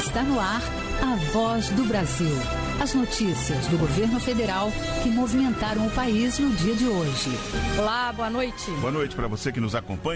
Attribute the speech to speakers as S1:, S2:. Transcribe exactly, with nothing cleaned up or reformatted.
S1: Está no ar a Voz do Brasil. As notícias do governo federal que movimentaram o país no dia de hoje.
S2: Olá, boa noite.
S3: Boa noite para você que nos acompanha.